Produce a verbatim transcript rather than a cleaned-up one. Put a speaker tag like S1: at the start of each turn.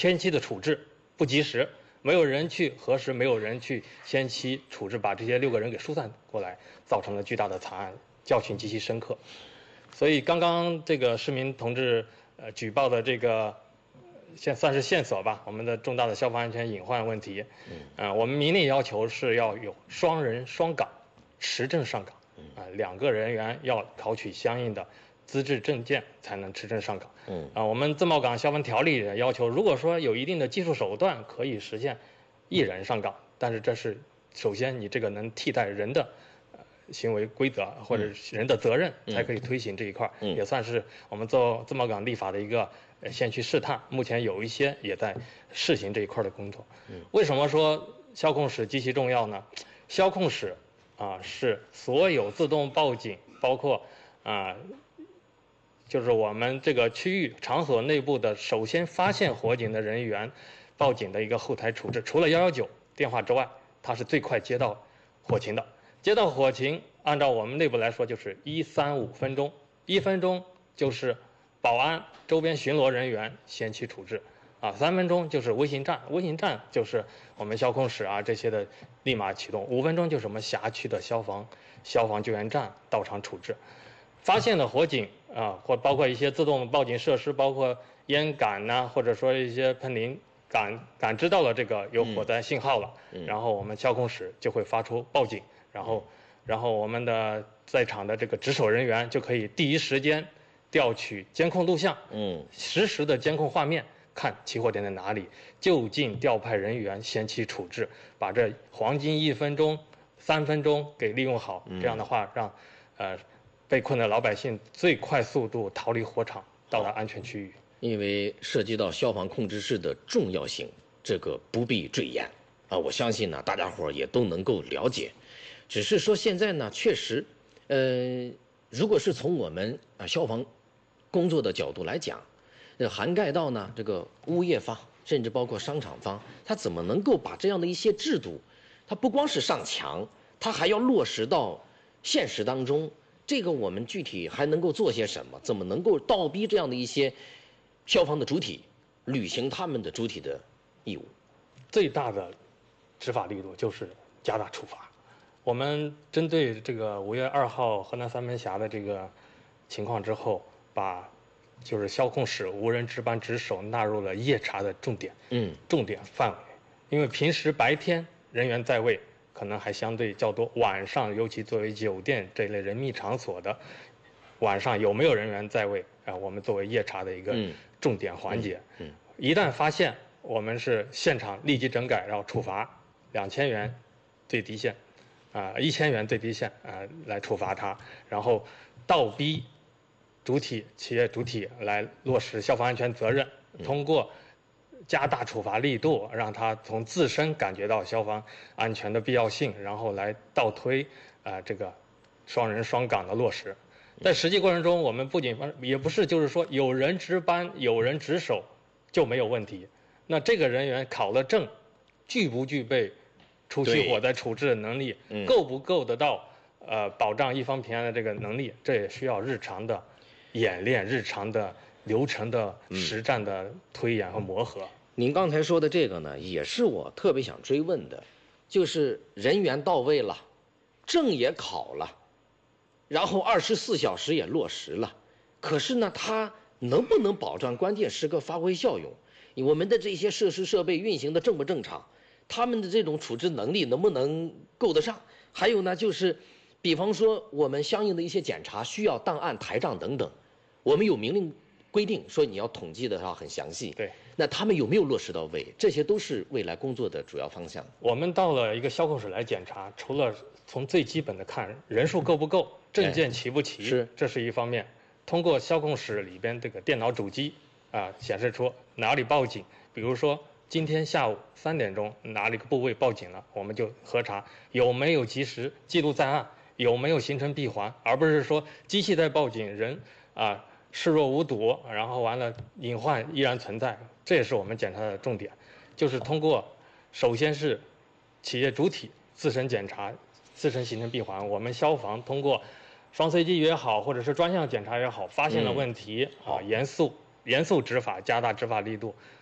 S1: 先期的处置不及时，没有人去核实，没有人去先期处置，把这些六个人给疏散过来，造成了巨大的惨案，教训极其深刻。所以刚刚这个市民同志呃举报的这个。现算是线索吧，我们的重大的消防安全隐患问题，嗯，呃，我们明令要求是要有双人双岗，持证上岗，啊、呃，两个人员要考取相应的资质证件才能持证上岗，嗯，啊、呃，我们自贸岗消防条例也要求，如果说有一定的技术手段可以实现一人上岗，但是这是首先你这个能替代人的。行为规则或者人的责任才可以推行这一块，嗯、也算是我们做自贸岗立法的一个先驱试探。目前有一些也在试行这一块的工作。嗯、为什么说消控室极其重要呢？消控室啊是所有自动报警，包括啊就是我们这个区域场所内部的首先发现火警的人员报警的一个后台处置。除了一一九电话之外，它是最快接到火情的。接到火情，按照我们内部来说，就是一三五分钟，一分钟就是保安周边巡逻人员先期处置，啊，三分钟就是微型站，微型站就是我们消控室啊这些的立马启动，五分钟就是我们辖区的消防消防救援站到场处置，发现了火警啊，或包括一些自动报警设施，包括烟杆呐、啊，或者说一些喷淋感感知到了这个有火灾信号了，嗯、然后我们消控室就会发出报警。然后，然后我们的在场的这个值守人员就可以第一时间调取监控录像，嗯，实时的监控画面，看起火点在哪里，就近调派人员先期处置，把这黄金一分钟、三分钟给利用好。这样的话，让呃被困的老百姓最快速度逃离火场，到达安全区域。
S2: 因为涉及到消防控制室的重要性，这个不必赘言啊，我相信呢，大家伙也都能够了解。只是说现在呢，确实，呃，如果是从我们啊消防工作的角度来讲，呃，涵盖到呢这个物业方，甚至包括商场方，它怎么能够把这样的一些制度，它不光是上墙，它还要落实到现实当中。这个我们具体还能够做些什么？怎么能够倒逼这样的一些消防的主体履行他们的主体的义务？
S1: 最大的执法力度就是加大处罚。我们针对这个五月二号河南三门峡的这个情况之后，把就是消控室无人值班值守纳入了夜查的重点，嗯，重点范围。因为平时白天人员在位可能还相对较多，晚上尤其作为酒店这类人密场所的，晚上有没有人员在位啊？我们作为夜查的一个重点环节。嗯，嗯一旦发现，我们是现场立即整改，然后处罚两千元最低限。啊，一千元最低限啊，来处罚他，然后倒逼主体企业主体来落实消防安全责任，通过加大处罚力度，让他从自身感觉到消防安全的必要性，然后来倒推啊、呃、这个双人双岗的落实。在实际过程中，我们不仅也不是就是说有人值班、有人值守就没有问题，那这个人员考了证，具不具备出去火灾处置的能力，嗯、够不够得到呃保障一方平安的这个能力，这也需要日常的演练、日常的流程的实战的推演和磨合。
S2: 嗯、您刚才说的这个呢，也是我特别想追问的，就是人员到位了，证也考了，然后二十四小时也落实了，可是呢，它能不能保障关键时刻发挥效用？我们的这些设施设备运行的正不正常？他们的这种处置能力能不能够得上？还有呢，就是比方说我们相应的一些检查需要档案台账等等，我们有明令规定说你要统计的话很详细。
S1: 对，
S2: 那他们有没有落实到位？这些都是未来工作的主要方向。
S1: 我们到了一个消控室来检查，除了从最基本的看人数够不够、证件齐不齐，是这是一方面。通过消控室里边这个电脑主机啊、呃、显示出哪里报警，比如说。今天下午三点钟哪里个部位报警了，我们就核查有没有及时记录在案，有没有形成闭环，而不是说机器在报警，人啊视若无睹，然后完了隐患依然存在。这也是我们检查的重点，就是通过首先是企业主体自身检查，自身形成闭环，我们消防通过双 C G 也好，或者是专项检查也好，发现了问题、嗯、啊，严肃严肃执法，加大执法力度。